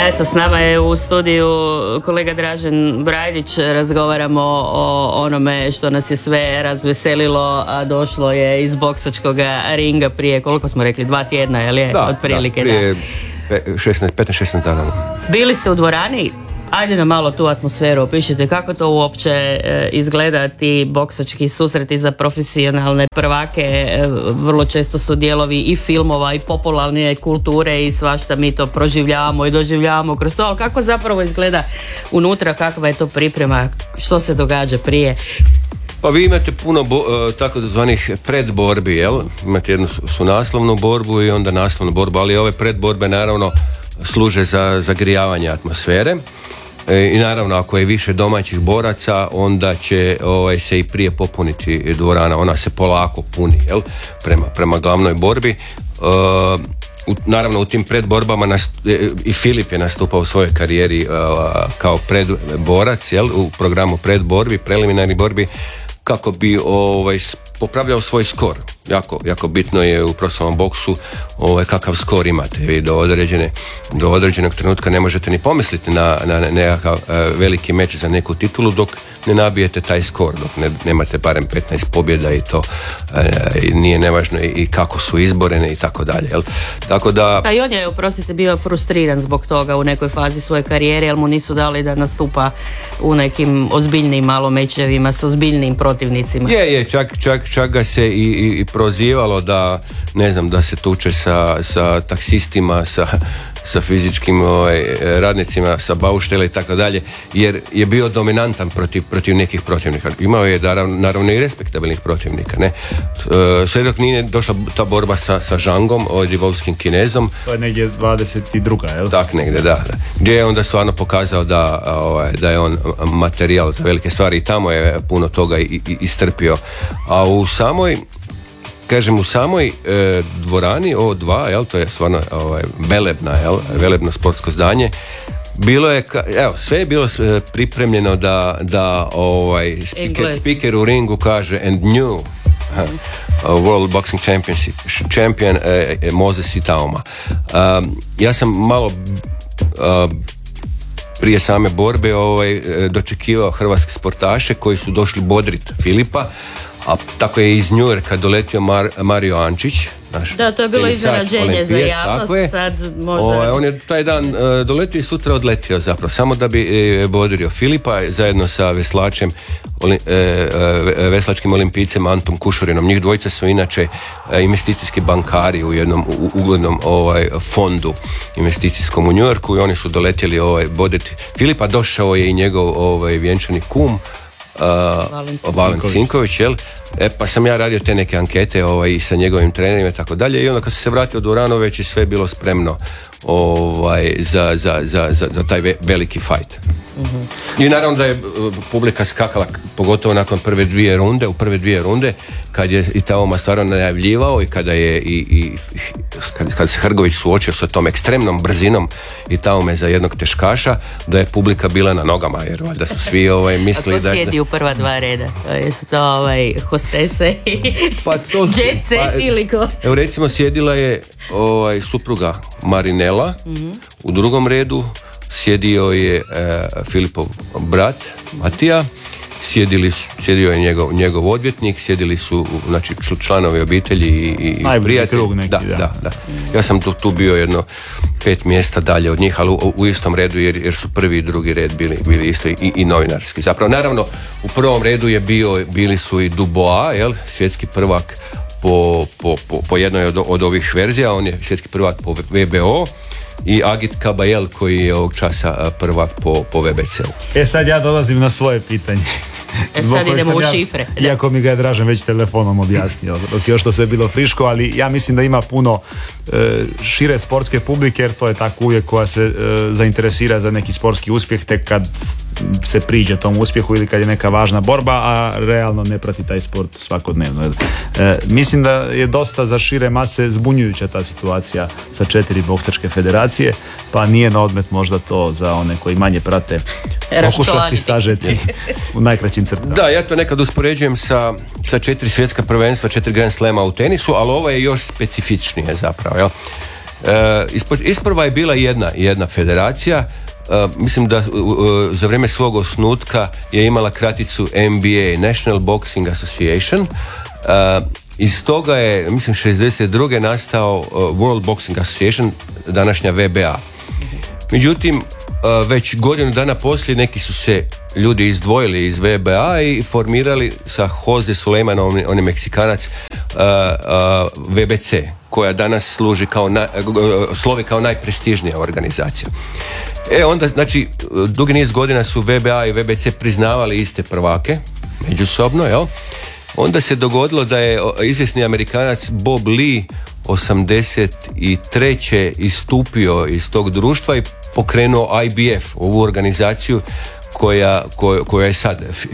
Eto, s nama je u studiju kolega Dražen Brajdić. Razgovaramo o onome što nas je sve razveselilo, a došlo je iz boksačkog ringa prije, koliko smo rekli, 2 tjedna, jel je? Otprilike, prije 15-16 dana. Bili ste u dvorani? Ajde nam malo tu atmosferu opišite, kako to uopće izgleda, ti boksački susreti za profesionalne prvake, vrlo često su dijelovi i filmova i popularne kulture i svašta mi to proživljavamo i doživljavamo kroz to, ali kako zapravo izgleda unutra, kakva je to priprema, što se događa prije? Pa vi imate puno tako zvanih predborbi, jel? Imate jednu sunaslovnu borbu i onda naslovnu borbu, ali ove predborbe naravno služe za zagrijavanje atmosfere. I naravno ako je više domaćih boraca onda će se i prije popuniti dvorana, ona se polako puni, jel? Prema glavnoj borbi. Naravno u tim predborbama i Filip je nastupao u svojoj karijeri kao predborac, jel? U programu predborbi, preliminarni borbi, kako bi popravljao svoj skor. Jako bitno je u profesionalnom boksu kakav skor imate. Vi do određenog trenutka ne možete ni pomisliti na nekakav veliki meč za neku titulu dok ne nabijete taj skor, dok nemate barem 15 pobjeda i to nije nevažno i kako su izborene i tako dalje. Tako da... A i on je, oprostite, bio frustriran zbog toga u nekoj fazi svoje karijere, jer mu nisu dali da nastupa u nekim ozbiljnim malo mečevima s ozbiljnim protivnicima. Čak ga se i prozivalo da, ne znam, da se tuče sa taksistima, sa fizičkim radnicima, sa bauštela i tako dalje, jer je bio dominantan protiv nekih protivnika. Imao je naravno i respektabilnih protivnika, ne? Sve dok nije došla ta borba sa Zhangom, Divovskim Kinezom. To je negdje 22. jel? Tak negdje, da. Gdje je onda stvarno pokazao da je on materijal za velike stvari i tamo je puno toga istrpio. A u samoj dvorani O2, jel, to je stvarno velebno sportsko zdanje. Bilo je, sve je bilo pripremljeno da speaker u ringu kaže and new World Boxing Champion Moses Itauma. Ja sam malo prije same borbe dočekivao hrvatske sportaše koji su došli bodrit Filipa, a tako je iz New Yorka doletio Mario Ančić. Da, to je bilo iznenađenje za javnost. Sad možda... On je taj dan doletio i sutra odletio zapravo, samo da bi bodrio Filipa zajedno sa veslačkim olimpijcem Antom Kušurinom. Njih dvojica su inače investicijski bankari u jednom uglednom fondu investicijskom u New Yorku i oni su doletjeli bodriti Filipa. Došao je i njegov vjenčani kum Valen Sinković, jel? Pa sam ja radio te neke ankete i sa njegovim trenerima i tako dalje i onda kad sam se vratio u dvoranu već je sve bilo spremno za taj veliki fight. Mm-hmm. I naravno da je publika skakala, pogotovo nakon prve dvije runde kad je Itauma stvarno najavljivao i kada je kad se Hrgović suočio sa tom ekstremnom brzinom Itaume za jednog teškaša, da je publika bila na nogama, jer da su svi mislili da... A ko sjedi u prva 2 reda? Jesu to hostese i džetce ili ko? Evo recimo sjedila je supruga Marinela, mm-hmm. U drugom sjedio je Filipov brat Matija, sjedio je njegov odvjetnik, sjedili su članovi obitelji i prijatelji. Da. Ja sam tu bio jedno 5 mjesta dalje od njih, ali u istom redu jer su prvi i drugi red bili isto i novinarski. Zapravo naravno u prvom redu bili su i Dubois, jel, svjetski prvak po jednoj od ovih verzija, on je svjetski prvak po WBO, i Agit Kabayel koji je ovog časa prvak po WBC-u. Sad ja dolazim na svoje pitanje. Sad idemo u šifre. Iako mi ga je Dražen već telefonom objasnio, dok je još to sve bilo friško, ali ja mislim da ima puno šire sportske publike, jer to je tako uvijek koja se zainteresira za neki sportski uspjeh tek kad se priđe tom uspjehu ili kad je neka važna borba, a realno ne prati taj sport svakodnevno. Mislim da je dosta za šire mase zbunjujuća ta situacija sa 4 boksačke federacije, pa nije na odmet možda to za one koji manje prate pokušati sažeti u najkraćim crtama. Da, ja to nekad uspoređujem sa 4 svjetska prvenstva, 4 Grand Slema u tenisu, ali ovo je još specifičnije zapravo, jel? Isprva je bila jedna federacija, mislim da za vrijeme svog osnutka je imala kraticu NBA, National Boxing Association. Iz toga je, mislim, 62. nastao World Boxing Association, današnja WBA. Međutim, već godinu dana poslije neki su se ljudi izdvojili iz WBA i formirali sa Jose Sulejmanom, on je Meksikanac, WBC, koja danas slovi kao najprestižnija organizacija. Onda, znači, dugi niz godina su WBA i WBC priznavali iste prvake međusobno, jel? Onda se dogodilo da je izvjesni Amerikanac Bob Lee 83. istupio iz tog društva i pokrenuo IBF, ovu organizaciju koja je sad